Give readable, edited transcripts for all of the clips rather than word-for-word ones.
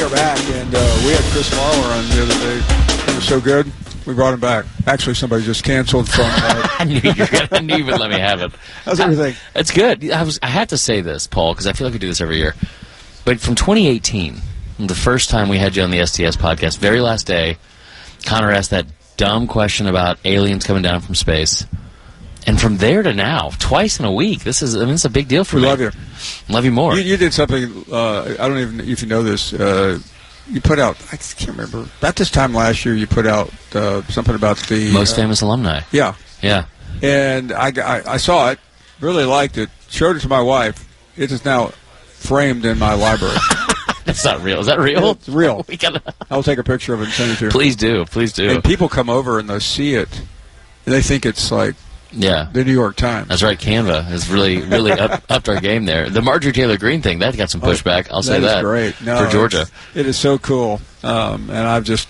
are back, and we had Chris Marler on the other day. It was so good, we brought him back. Actually, somebody just canceled from... I knew you would let me have it. How's everything? It's good. I had to say this, Paul, because I feel like we do this every year. But from 2018, the first time we had you on the STS podcast, very last day, Connor asked that dumb question about aliens coming down from space. And from there to now, twice in a week, it's a big deal for me. We love you. Love you more. You did something, I don't even know if you know this, you put out, I can't remember, about this time last year you put out something about the... Most famous alumni. Yeah. Yeah. And I saw it, really liked it, showed it to my wife. It is now framed in my library. That's not real. Is that real? It's real. I'll take a picture of it and send it to you. Please do. Please do. And people come over and they'll see it, and they think it's like the New York Times. That's right. Canva has really upped our game there. The Marjorie Taylor Greene thing, that got some pushback. I'll say that. That is great. No, for Georgia. It is so cool. And I've just...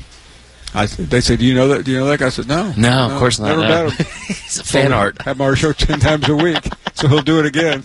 they say, do you know that? Do you know that guy? I said, no. No, of course not. Never met him. It's a fan art. Have our show 10 times a week, so he'll do it again.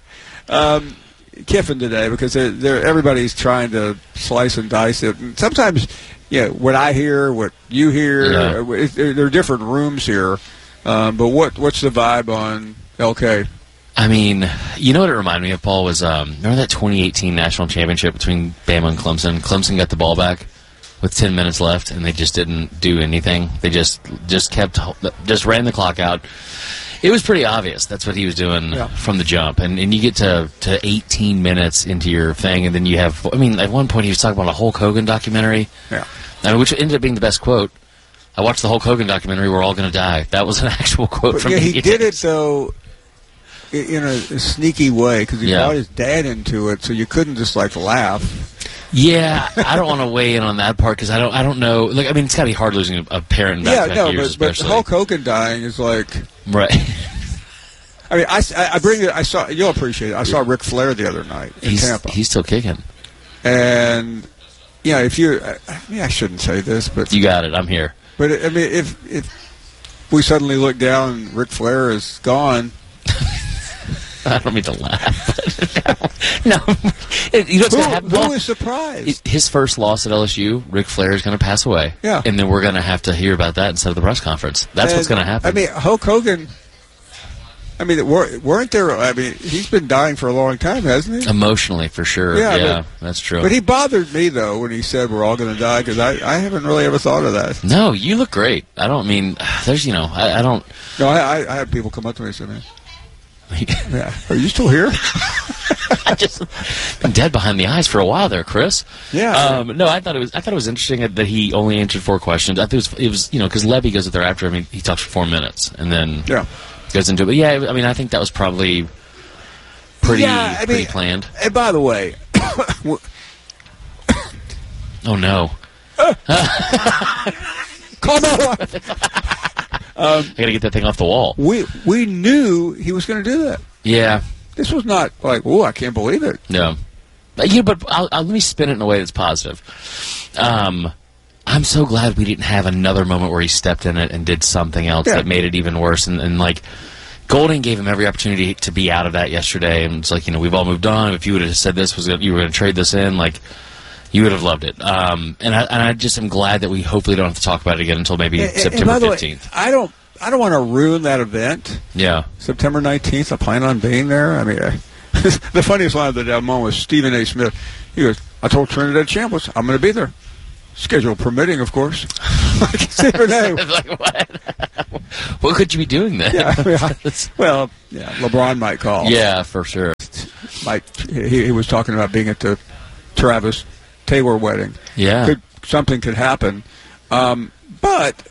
Kiffin today, because everybody's trying to slice and dice it. And sometimes, what I hear, what you hear, there are different rooms here. But what's the vibe on LK? I mean, you know what it reminded me of, Paul, was remember that 2018 national championship between Bama and Clemson? Clemson got the ball back with 10 minutes left, and they just didn't do anything. They just ran the clock out. It was pretty obvious that's what he was doing from the jump. And you get to 18 minutes into your thing, and then you have... I mean, at one point he was talking about a Hulk Hogan documentary, which ended up being the best quote. I watched the Hulk Hogan documentary, We're All Gonna Die. That was an actual quote from him. He did it, though, in a sneaky way, because he brought his dad into it, so you couldn't just, laugh. Yeah, I don't want to weigh in on that part because I don't know. Like, I mean, it's got to be hard losing a parent in back-to-back years, especially. But Hulk Hogan dying is like right. I mean, I bring it. I saw you'll appreciate it. I saw Ric Flair the other night in Tampa. He's still kicking. And if you, I shouldn't say this, but you got it. I'm here. But I mean, if we suddenly look down and Ric Flair is gone. I don't mean to laugh. No. You know what's going to happen? Who is surprised? His first loss at LSU, Ric Flair is going to pass away. Yeah. And then we're going to have to hear about that instead of the press conference. That's what's going to happen. I mean, Hulk Hogan, weren't there... I mean, he's been dying for a long time, hasn't he? Emotionally, for sure. Yeah, that's true. But he bothered me, though, when he said we're all going to die, because I haven't really ever thought of that. No, you look great. I don't mean... There's, I don't... No, I had people come up to me and say, man... Yeah. Are you still here? I just been dead behind the eyes for a while there, Chris. Yeah. No, I thought it was interesting that he only answered 4 questions. I think it was because Levy goes there after him. He talks for 4 minutes and then goes into it. But I mean, I think that was probably pretty planned. And by the way, oh no. Call my wife. I got to get that thing off the wall. We knew he was going to do that. Yeah. This was not like, oh, I can't believe it. No. But let me spin it in a way that's positive. I'm so glad we didn't have another moment where he stepped in it and did something else that made it even worse. And Golding gave him every opportunity to be out of that yesterday. And it's like, we've all moved on. If you would have said you were going to trade this in, you would have loved it. And I just am glad that we hopefully don't have to talk about it again until maybe September 15th. Way, I don't want to ruin that event. Yeah. September 19th, I plan on being there. I mean, the funniest line of the moment was Stephen A. Smith. He goes, I told Trinidad Chambliss, I'm going to be there. Schedule permitting, of course. Stephen A. What? What could you be doing then? Yeah, LeBron might call. Yeah, for sure. He was talking about being at the Travis Taylor wedding. Yeah. Something could happen. But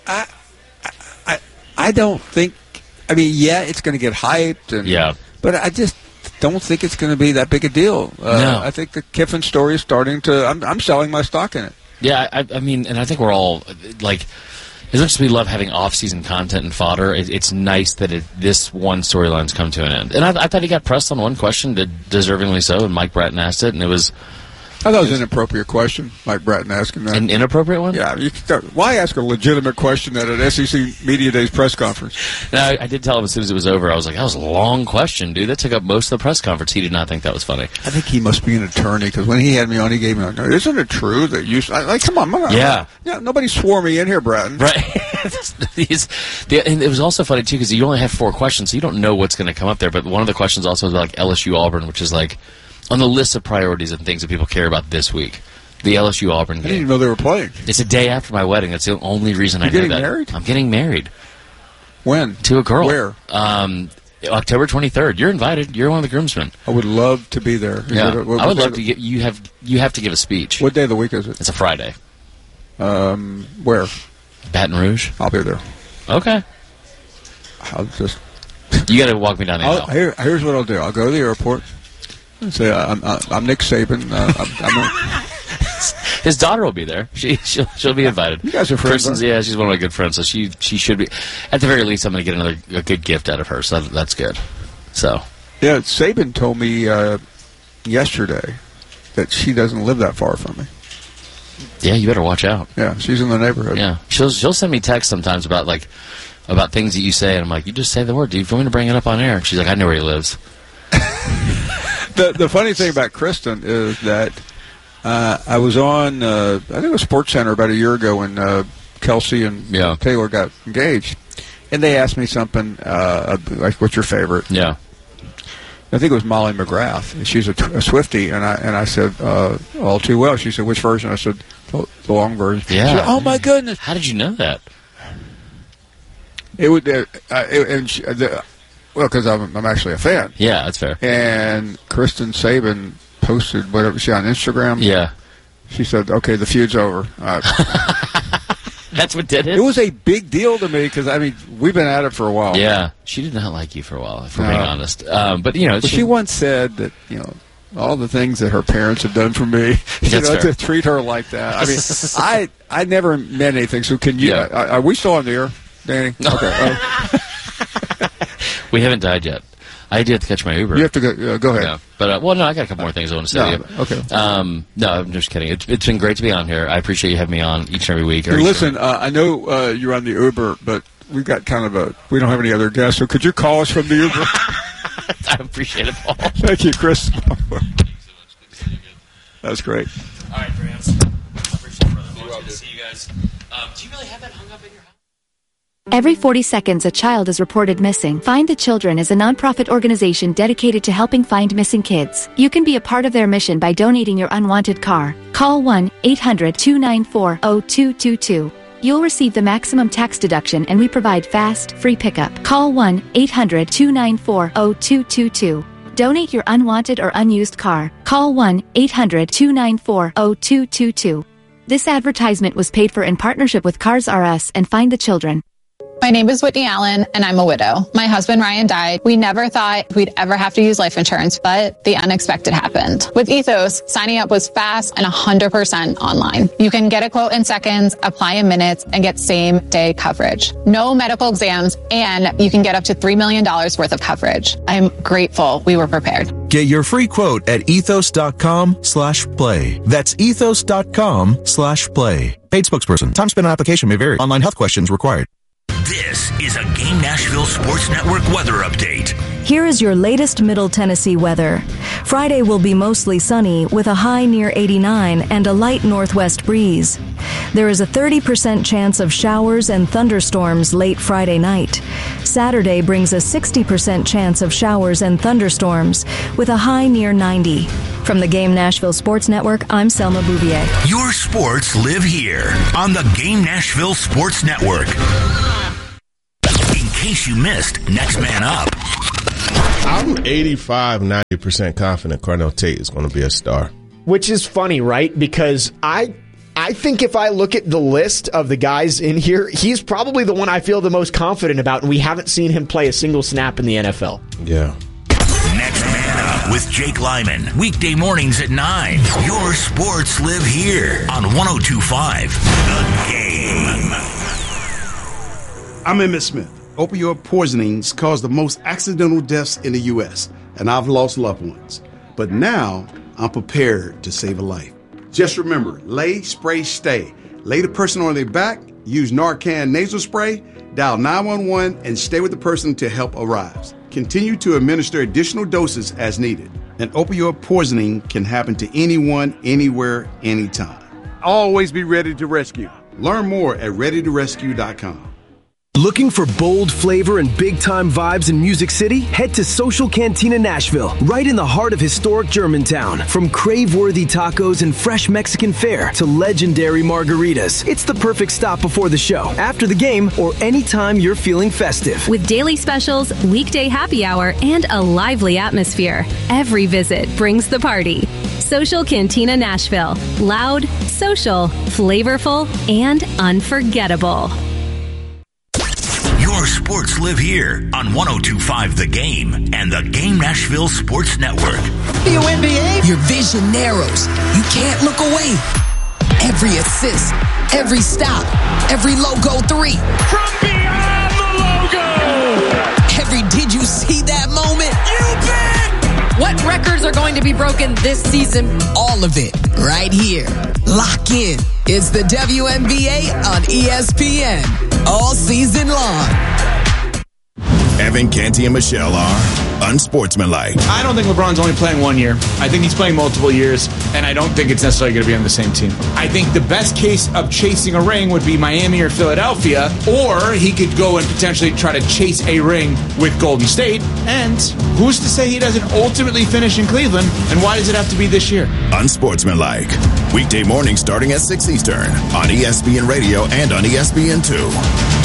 I don't think... I mean, it's going to get hyped. But I just don't think it's going to be that big a deal. No. I think the Kiffin story is starting to... I'm selling my stock in it. Yeah, I mean, and I think we're all, as much as we love having off-season content and fodder, it's nice that this one storyline's come to an end. And I thought he got pressed on one question, deservingly so, and Mike Bratton asked it, and it was... I thought it was an inappropriate question, Mike Bratton asking that. An inappropriate one? Yeah. Why ask a legitimate question at an SEC Media Days press conference? No, I did tell him as soon as it was over, I was like, that was a long question, dude. That took up most of the press conference. He did not think that was funny. I think he must be an attorney, because when he had me on, he gave me a, isn't it true that you... come on. Yeah. Yeah, nobody swore me in here, Bratton. Right. And it was also funny, too, because you only have 4 questions, so you don't know what's going to come up there. But one of the questions also was about like LSU Auburn, which is like on the list of priorities and things that people care about this week. The LSU Auburn game. I didn't even know they were playing. It's a day after my wedding. That's the only reason I know that. You're getting married? I'm getting married. When? To a girl. Where? October 23rd. You're invited. You're one of the groomsmen. I would love to be there. Yeah. I would love to get you have to give a speech. What day of the week is it? It's a Friday. Where? Baton Rouge. I'll be there. Okay. I'll just... You got to walk me down the aisle. Here's what I'll do. I'll go to the airport and say, I'm Nick Saban. His daughter will be there. She'll be invited. You guys are friends. Yeah, she's one of my good friends, so she should be. At the very least, I'm going to get a good gift out of her, so that's good. So. Yeah, Saban told me yesterday that she doesn't live that far from me. Yeah, you better watch out. Yeah, she's in the neighborhood. Yeah, she'll send me texts sometimes about things that you say, and I'm like, you just say the word, dude. If you want me to bring it up on air, she's like, I know where he lives. The funny thing about Kristen is that I was on, I think it was Sports Center about a year ago when Kelsey and Taylor got engaged, and they asked me something like, "What's your favorite?" Yeah. I think it was Molly McGrath. She's a Swiftie, and I said, all too well. She said, which version? I said, the long version. Yeah. She said, oh, my goodness. How did you know that? It would, because I'm actually a fan. Yeah, that's fair. And Kristen Saban posted whatever she on Instagram. Yeah. She said, okay, the feud's over. That's what did it? It was a big deal to me because, I mean, we've been at it for a while. Yeah. She did not like you for a while, if we're being honest. But, you know. She once said that, you know, all the things that her parents have done for me, to treat her like that. I mean, I never meant anything. So can you, are we still on the air, Danny? Okay. We haven't died yet. I do have to catch my Uber. You have to go ahead. Yeah. But, I got a couple more things I want to say to you. Okay. No, I'm just kidding. It's been great to be on here. I appreciate you having me on each and every week. Listen, I know you're on the Uber, but we've got we don't have any other guests, so could you call us from the Uber? I appreciate it, Paul. Thank you, Chris. That's great. All right, Grants. I appreciate it, brother. Always good to see you guys. Do you really have that hung up in your house? Every 40 seconds, a child is reported missing. Find the Children is a nonprofit organization dedicated to helping find missing kids. You can be a part of their mission by donating your unwanted car. Call 1-800-294-0222. You'll receive the maximum tax deduction, and we provide fast, free pickup. Call 1-800-294-0222. Donate your unwanted or unused car. Call 1-800-294-0222. This advertisement was paid for in partnership with Cars R Us and Find the Children. My name is Whitney Allen, and I'm a widow. My husband, Ryan, died. We never thought we'd ever have to use life insurance, but the unexpected happened. With Ethos, signing up was fast and 100% online. You can get a quote in seconds, apply in minutes, and get same-day coverage. No medical exams, and you can get up to $3 million worth of coverage. I'm grateful we were prepared. Get your free quote at ethos.com/play. That's ethos.com/play. Paid spokesperson. Time spent on application may vary. Online health questions required. This is a Game Nashville Sports Network weather update. Here is your latest Middle Tennessee weather. Friday will be mostly sunny with a high near 89 and a light northwest breeze. There is a 30% chance of showers and thunderstorms late Friday night. Saturday brings a 60% chance of showers and thunderstorms with a high near 90. From the Game Nashville Sports Network, I'm Selma Bouvier. Your sports live here on the Game Nashville Sports Network. In case you missed Next Man Up. I'm 85-90% confident Carnell Tate is going to be a star. Which is funny, right? Because I think if I look at the list of the guys in here, he's probably the one I feel the most confident about, and we haven't seen him play a single snap in the NFL. Yeah. Next Man Up with Jake Lyman. Weekday mornings at 9. Your sports live here on 102.5 The Game. I'm Emmitt Smith. Opioid poisonings cause the most accidental deaths in the U.S., and I've lost loved ones. But now, I'm prepared to save a life. Just remember, lay, spray, stay. Lay the person on their back, use Narcan nasal spray, dial 911, and stay with the person until help arrives. Continue to administer additional doses as needed. An opioid poisoning can happen to anyone, anywhere, anytime. Always be ready to rescue. Learn more at readytorescue.com. Looking for bold flavor and big-time vibes in Music City? Head to Social Cantina Nashville, right in the heart of historic Germantown. From crave-worthy tacos and fresh Mexican fare to legendary margaritas, it's the perfect stop before the show, after the game, or anytime you're feeling festive. With daily specials, weekday happy hour, and a lively atmosphere, every visit brings the party. Social Cantina Nashville. Loud, social, flavorful, and unforgettable. Your sports live here on 102.5 The Game and the Game Nashville Sports Network. WNBA, your vision narrows. You can't look away. Every assist, every stop, every logo three. From beyond the logo. Every did you see that moment? You bet. What records are going to be broken this season? All of it right here. Lock in. It's the WNBA on ESPN all season long. Evan, Canty, and Michelle are unsportsmanlike. I don't think LeBron's only playing 1 year. I think he's playing multiple years, and I don't think it's necessarily going to be on the same team. I think the best case of chasing a ring would be Miami or Philadelphia, or he could go and potentially try to chase a ring with Golden State. And who's to say he doesn't ultimately finish in Cleveland, and why does it have to be this year? Unsportsmanlike. Weekday mornings starting at 6 Eastern on ESPN Radio and on ESPN2.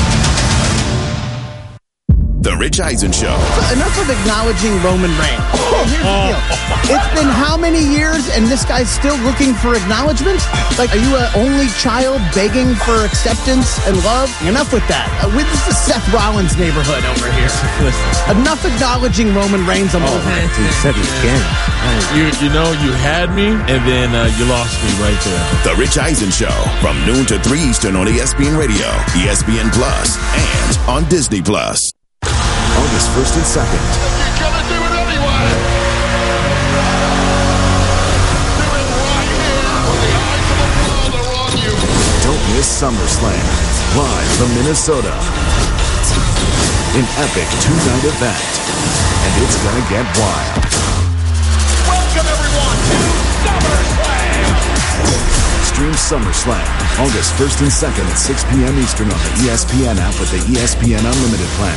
The Rich Eisen Show. Enough of acknowledging Roman Reigns. Here's the deal. It's been how many years and this guy's still looking for acknowledgement? Like, are you an only child begging for acceptance and love? Enough with that. This is Seth Rollins' neighborhood over here. Enough acknowledging Roman Reigns. I'm over it. He said he can. You know, you had me, and then you lost me right there. The Rich Eisen Show from noon to 3 Eastern on ESPN Radio, ESPN Plus, and on Disney Plus. August 1st and 2nd. You're gonna do it anyway. Do it right here when the eyes of the world are on you. Don't miss SummerSlam, live from Minnesota. An epic two-night event, and it's gonna get wild. Welcome everyone to SummerSlam. Stream SummerSlam August 1st and 2nd at 6 p.m. Eastern on the ESPN app with the ESPN Unlimited plan.